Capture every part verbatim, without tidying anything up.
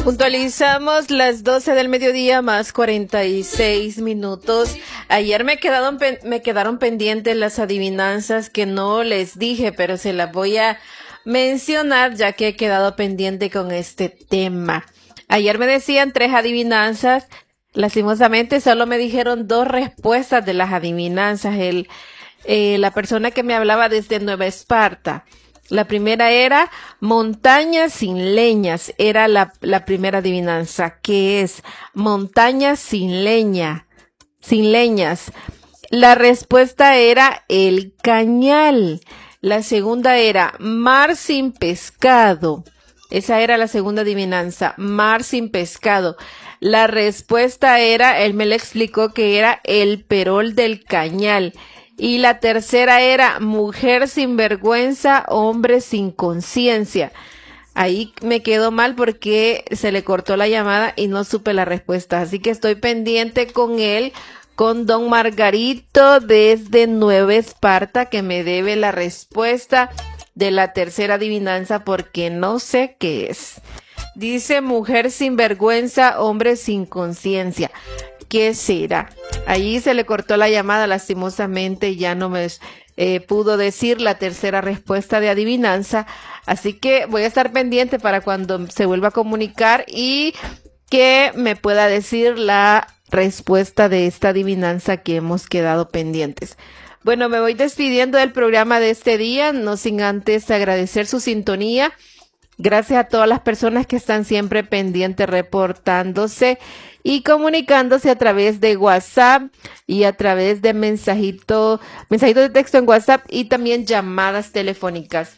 Puntualizamos las doce del mediodía más cuarenta y seis minutos. Ayer me quedaron, me quedaron pendientes las adivinanzas que no les dije, pero se las voy a mencionar ya que he quedado pendiente con este tema. Ayer me decían tres adivinanzas. Lastimosamente solo me dijeron dos respuestas de las adivinanzas. El, eh, la persona que me hablaba desde Nueva Esparta. La primera era montañas sin leñas, era la, la primera adivinanza. ¿Qué es? Montañas sin leña, sin leñas. La respuesta era el cañal. La segunda era mar sin pescado. Esa era la segunda adivinanza, mar sin pescado. La respuesta era, él me lo explicó que era el perol del cañal. Y la tercera era mujer sin vergüenza, hombre sin conciencia. Ahí me quedó mal porque se le cortó la llamada y no supe la respuesta. Así que estoy pendiente con él, con don Margarito desde Nueva Esparta, que me debe la respuesta de la tercera adivinanza porque no sé qué es. Dice mujer sin vergüenza, hombre sin conciencia. ¿Qué será? Allí se le cortó la llamada, lastimosamente ya no me eh, pudo decir la tercera respuesta de adivinanza, así que voy a estar pendiente para cuando se vuelva a comunicar y que me pueda decir la respuesta de esta adivinanza que hemos quedado pendientes. Bueno, me voy despidiendo del programa de este día, no sin antes agradecer su sintonía. Gracias a todas las personas que están siempre pendientes, reportándose y comunicándose a través de WhatsApp y a través de mensajito, mensajito de texto en WhatsApp y también llamadas telefónicas.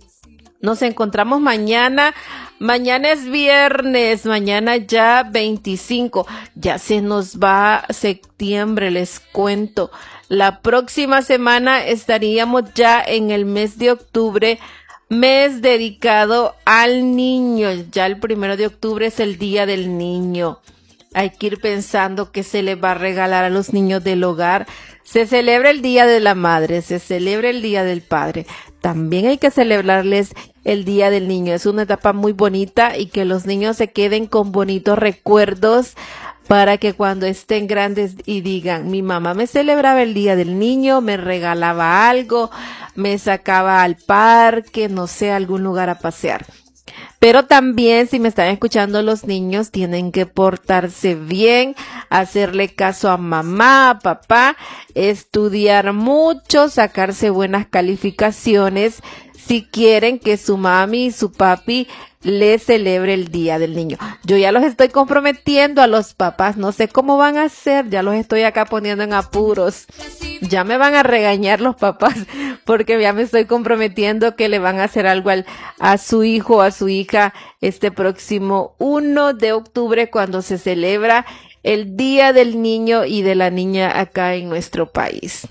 Nos encontramos mañana. Mañana es viernes, mañana ya veinticinco. Ya se nos va septiembre, les cuento. La próxima semana estaríamos ya en el mes de octubre, mes dedicado al niño. Ya el primero de octubre es el Día del Niño. Hay que ir pensando qué se les va a regalar a los niños del hogar. Se celebra el Día de la Madre, se celebra el Día del Padre. También hay que celebrarles el Día del Niño. Es una etapa muy bonita y que los niños se queden con bonitos recuerdos para que cuando estén grandes y digan, mi mamá me celebraba el Día del Niño, me regalaba algo, me sacaba al parque, no sé, a algún lugar a pasear. Pero también, si me están escuchando los niños, tienen que portarse bien, hacerle caso a mamá, a papá, estudiar mucho, sacarse buenas calificaciones, si quieren que su mami y su papi les celebre el Día del Niño. Yo ya los estoy comprometiendo a los papás, no sé cómo van a hacer, ya los estoy acá poniendo en apuros. Ya me van a regañar los papás porque ya me estoy comprometiendo que le van a hacer algo al, a su hijo o a su hija este próximo primero de octubre cuando se celebra el Día del Niño y de la Niña acá en nuestro país.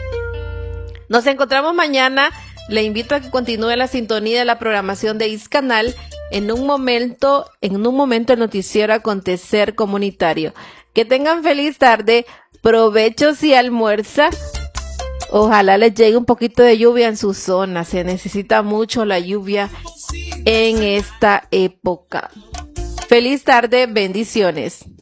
Nos encontramos mañana. Le invito a que continúe la sintonía de la programación de Iscanal. En un momento, en un momento el noticiero Acontecer Comunitario. Que tengan feliz tarde, provecho si almuerza. Ojalá les llegue un poquito de lluvia en su zona. Se necesita mucho la lluvia en esta época. Feliz tarde, bendiciones.